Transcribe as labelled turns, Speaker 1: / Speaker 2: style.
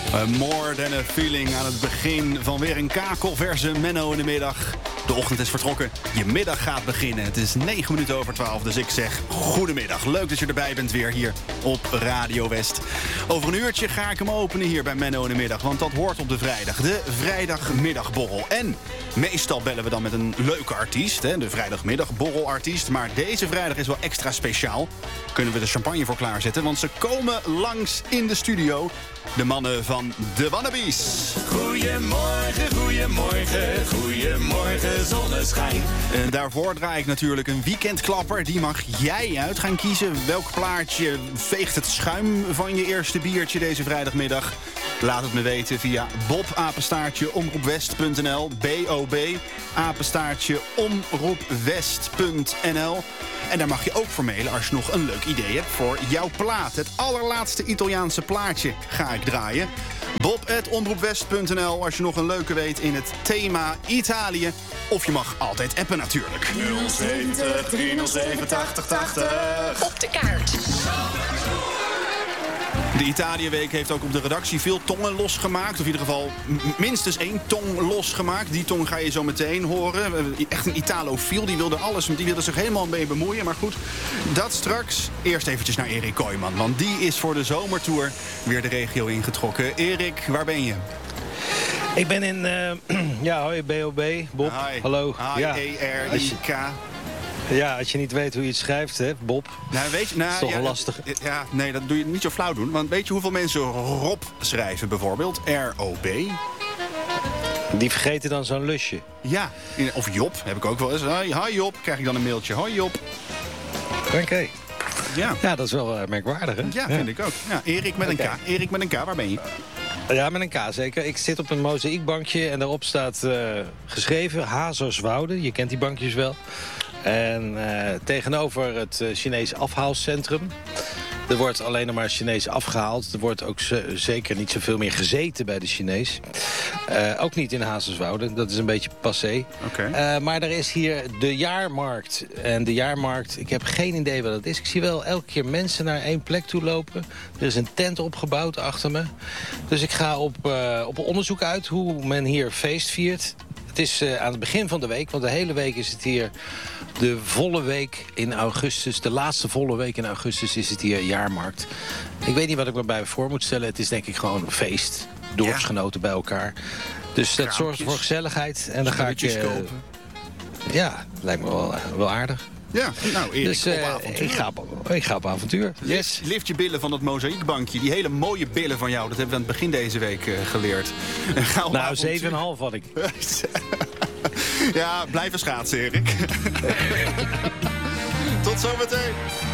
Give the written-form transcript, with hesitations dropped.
Speaker 1: More than a feeling aan het begin van weer een kakelverse Menno in de middag. De ochtend is vertrokken, je middag gaat beginnen. Het is 9 minuten over 12, dus ik zeg goedemiddag. Leuk dat je erbij bent weer hier op Radio West. Over een uurtje ga ik hem openen hier bij Menno in de middag, want dat hoort op de vrijdag. De vrijdagmiddagborrel. En meestal bellen we dan met een leuke artiest, hè, de vrijdagmiddagborrelartiest. Maar deze vrijdag is wel extra speciaal. Kunnen we de champagne voor klaarzetten, want ze komen langs in de studio. De mannen van de Wannabies.
Speaker 2: Goedemorgen, goedemorgen, goedemorgen zonneschijn.
Speaker 1: En daarvoor draai ik natuurlijk een weekendklapper. Die mag jij uit gaan kiezen. Welk plaatje veegt het schuim van je eerste biertje deze vrijdagmiddag? Laat het me weten via bob@omroepwest.nl. bob@omroepwest.nl. En daar mag je ook voor mailen als je nog een leuk idee hebt voor jouw plaat. Het allerlaatste Italiaanse plaatje ga ik draaien. bob@omroepwest.nl als je nog een leuke weet in het thema Italië. Of je mag altijd appen natuurlijk.
Speaker 2: 070 307 8080.
Speaker 3: Op de kaart.
Speaker 1: De Italiëweek heeft ook op de redactie veel tongen losgemaakt. Of in ieder geval minstens 1 tong losgemaakt. Die tong ga je zo meteen horen. Echt een Italofiel, die wilde alles, die wilde zich helemaal mee bemoeien. Maar goed, dat straks. Eerst eventjes naar Erik Kooijman. Want die is voor de zomertour weer de regio ingetrokken. Erik, waar ben je?
Speaker 4: Ik ben in, hoi, BOB, Bob.
Speaker 1: Hi.
Speaker 4: Hallo.
Speaker 1: H-E-R-I-K.
Speaker 4: Ja, als je niet weet hoe je het schrijft, hè, Bob.
Speaker 1: Nou, weet je,
Speaker 4: dat is toch wel lastig.
Speaker 1: Ja, nee, dat doe je niet zo flauw doen. Want weet je hoeveel mensen Rob schrijven bijvoorbeeld? R-O-B.
Speaker 4: Die vergeten dan zo'n lusje.
Speaker 1: Ja, of Job heb ik ook wel eens. Hi Job, krijg ik dan een mailtje. Hoi Job.
Speaker 4: Oké.
Speaker 1: Ja.
Speaker 4: Ja, dat is wel merkwaardig, hè?
Speaker 1: Ja, vind ik ook. Ja, Erik met een K. Erik met een K, waar ben je?
Speaker 4: Ja, met een K zeker. Ik zit op een mozaïekbankje en daarop staat geschreven Hazerswoude. Je kent die bankjes wel. En tegenover het Chinees afhaalcentrum. Er wordt alleen nog maar Chinees afgehaald. Er wordt ook zeker niet zoveel meer gezeten bij de Chinees. Ook niet in Hazerswoude. Dat is een beetje passé.
Speaker 1: Okay.
Speaker 4: Maar er is hier de jaarmarkt. En de jaarmarkt, ik heb geen idee wat het is. Ik zie wel elke keer mensen naar één plek toe lopen. Er is een tent opgebouwd achter me. Dus ik ga op onderzoek uit hoe men hier feest viert. Het is aan het begin van de week, want de hele week is het hier de volle week in augustus. De laatste volle week in augustus is het hier jaarmarkt. Ik weet niet wat ik me bij voor moet stellen. Het is denk ik gewoon een feest. Dorpsgenoten bij elkaar. Dus dat zorgt voor gezelligheid. En dan ga ik kopen. Ja, lijkt me wel aardig.
Speaker 1: Ja, nou Erik,
Speaker 4: dus,
Speaker 1: op avontuur.
Speaker 4: Ik ga op avontuur. Yes.
Speaker 1: Lift je billen van dat mozaïekbankje. Die hele mooie billen van jou. Dat hebben we aan het begin deze week geleerd.
Speaker 4: Nou, 7,5 had ik.
Speaker 1: Ja, blijven schaatsen, Erik. Tot zometeen.